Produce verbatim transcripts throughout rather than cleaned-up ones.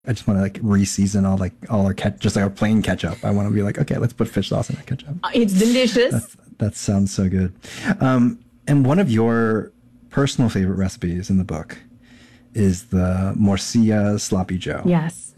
I just want to like re-season all like all our ketchup, just like our plain ketchup. I want to be like, okay, let's put fish sauce in our ketchup. It's delicious. That's, that sounds so good. Um, and one of your personal favorite recipes in the book is the morcilla sloppy joe. Yes.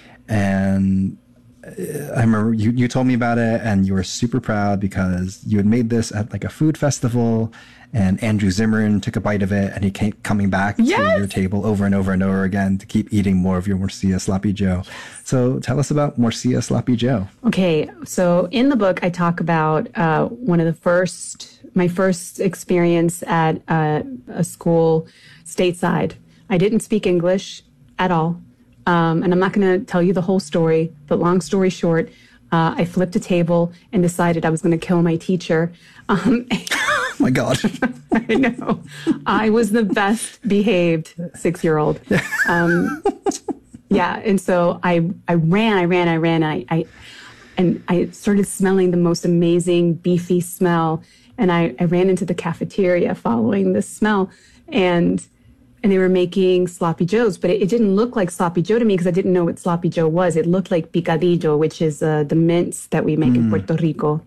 And I remember you, you told me about it and you were super proud because you had made this at like a food festival and Andrew Zimmern took a bite of it and he came coming back yes! to your table over and over and over again to keep eating more of your morcilla sloppy joe. Yes. So tell us about morcilla sloppy joe. Okay. So in the book, I talk about uh, one of the first, my first experience at uh, a school stateside. I didn't speak English at all. Um, and I'm not going to tell you the whole story, but long story short, uh, I flipped a table and decided I was going to kill my teacher. Um, oh my God. I know. I was the best behaved six-year-old. Um, yeah. And so I, I ran, I ran, I ran. I, I, and I started smelling the most amazing beefy smell. And I, I ran into the cafeteria following this smell. And And they were making sloppy joes, but it, it didn't look like sloppy joe to me because I didn't know what sloppy joe was. It looked like picadillo, which is uh, the mince that we make mm. in Puerto Rico.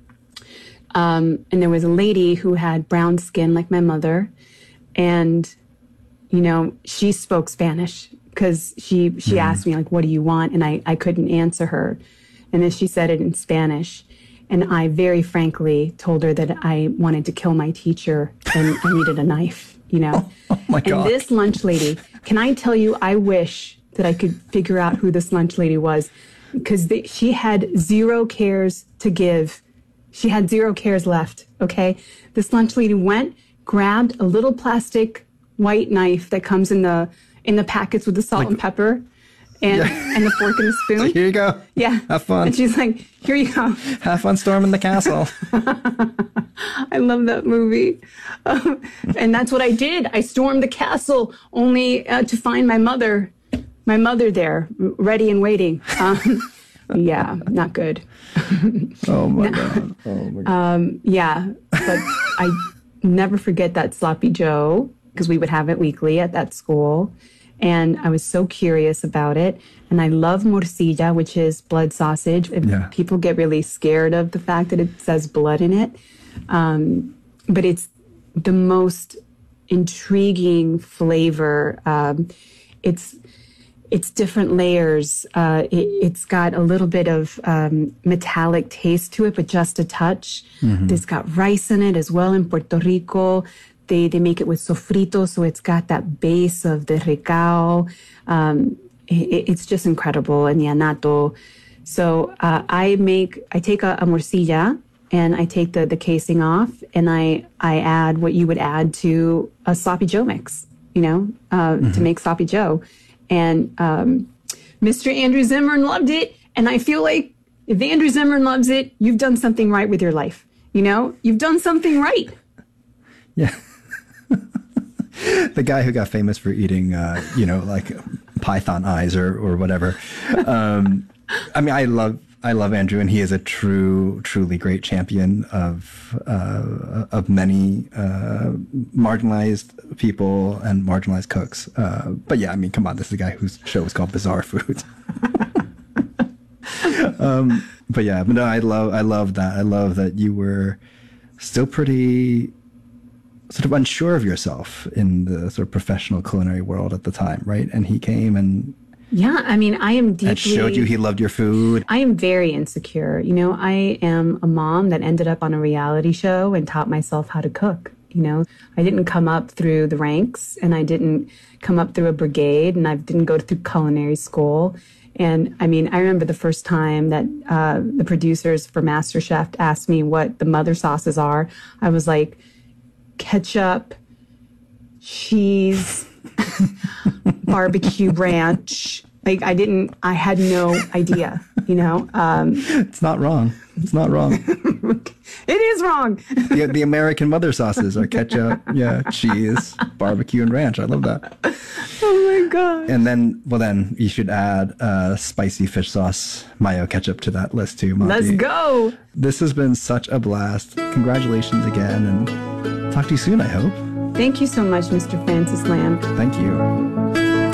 Um, and there was a lady who had brown skin like my mother. And, you know, she spoke Spanish because she, she mm. asked me, like, what do you want? And I, I couldn't answer her. And then she said it in Spanish. And I very frankly told her that I wanted to kill my teacher and I needed a knife. You know, oh, oh my God. And this lunch lady, can I tell you, I wish that I could figure out who this lunch lady was because she had zero cares to give. She had zero cares left. Okay. This lunch lady went, grabbed a little plastic white knife that comes in the, in the packets with the salt like, and pepper and, yeah. and the fork and the spoon. Like, here you go. Yeah. Have fun. And she's like, here you go. Have fun storming the castle. I love that movie. Um, and that's what I did. I stormed the castle only uh, to find my mother, my mother there, ready and waiting. Um, yeah, not good. Oh, my God. Oh, my God. Um, yeah, but I never forget that sloppy joe because we would have it weekly at that school. And I was so curious about it. And I love morcilla, which is blood sausage. And yeah. people get really scared of the fact that it says blood in it. Um, but it's the most intriguing flavor. Um, it's it's different layers. Uh, it, it's got a little bit of um, metallic taste to it, but just a touch. Mm-hmm. It's got rice in it as well in Puerto Rico. They they make it with sofrito, so it's got that base of the recao. Um, it, it's just incredible, and the anato. So uh, I make I take a, a morcilla and I take the the casing off, and I I add what you would add to a sloppy joe mix, you know, uh, mm-hmm. to make sloppy joe. And um, Mister Andrew Zimmern loved it, and I feel like if Andrew Zimmern loves it, you've done something right with your life. You know, you've done something right. Yeah. The guy who got famous for eating, uh, you know, like python eyes or, or whatever. Um, I mean, I love I love Andrew, and he is a true, truly great champion of uh, of many uh, marginalized people and marginalized cooks. Uh, but yeah, I mean, come on, this is a guy whose show is called Bizarre Foods. um, but yeah, but no, I love I love that. I love that you were still pretty sort of unsure of yourself in the sort of professional culinary world at the time, right? And he came and yeah, I mean, I am deeply... and showed you he loved your food. I am very insecure. You know, I am a mom that ended up on a reality show and taught myself how to cook. You know, I didn't come up through the ranks, and I didn't come up through a brigade, and I didn't go through culinary school. And I mean, I remember the first time that uh, the producers for MasterChef asked me what the mother sauces are. I was like, ketchup, cheese, barbecue ranch. Like I didn't, I had no idea, you know. Um, it's not wrong. It's not wrong. It is wrong. the, the American mother sauces are ketchup, yeah, cheese, barbecue, and ranch. I love that. Oh my God. And then, well then, you should add uh, spicy fish sauce, mayo ketchup to that list too, Monty. Let's go. This has been such a blast. Congratulations again, and talk to you soon, I hope. Thank you so much, Mister Francis Lamb. Thank you.